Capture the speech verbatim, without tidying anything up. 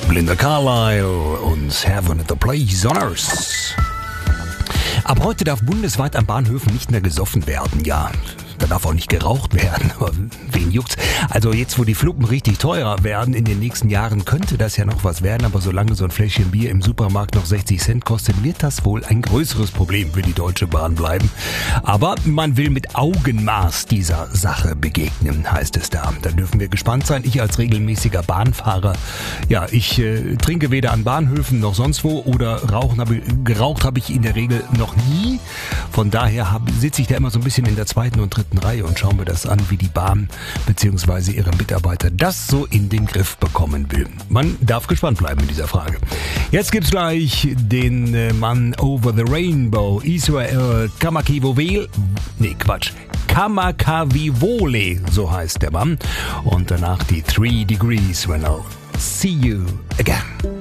Linda Carlisle und Heaven at the Place on Earth. Ab heute darf bundesweit an Bahnhöfen nicht mehr gesoffen werden, ja. Da darf auch nicht geraucht werden, aber wen juckt's? Also jetzt, wo die Fluppen richtig teurer werden, in den nächsten Jahren könnte das ja noch was werden, aber solange so ein Fläschchen Bier im Supermarkt noch sechzig Cent kostet, wird das wohl ein größeres Problem für die Deutsche Bahn bleiben. Aber man will mit Augenmaß dieser Sache begegnen, heißt es da. Da dürfen wir gespannt sein. Ich als regelmäßiger Bahnfahrer, ja, ich äh, trinke weder an Bahnhöfen noch sonst wo oder rauchen habe, geraucht habe ich in der Regel noch nie. Von daher hab, sitze ich da immer so ein bisschen in der zweiten und dritten Reihe und schauen wir das an, wie die Bahn bzw. ihre Mitarbeiter das so in den Griff bekommen will. Man darf gespannt bleiben in dieser Frage. Jetzt gibt's gleich den äh, Mann Over the Rainbow, Israel Kamakivovele, nee Quatsch, Kamakavivole, so heißt der Mann. Und danach die Three Degrees When I'll See You Again.